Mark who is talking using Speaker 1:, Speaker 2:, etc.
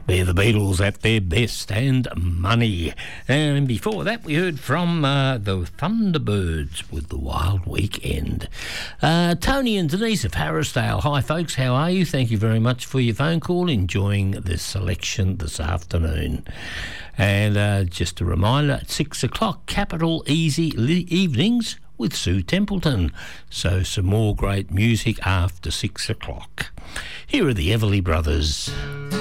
Speaker 1: They're the Beatles at their best, and Money. And before that, we heard from the Thunderbirds with The Wild Weekend. Tony and Denise of Harrisdale. Hi, folks. How are you? Thank you very much for your phone call. Enjoying the selection this afternoon. And just a reminder, at 6 o'clock, Capital Easy Evenings with Sue Templeton. So some more great music after 6 o'clock. Here are the Everly Brothers.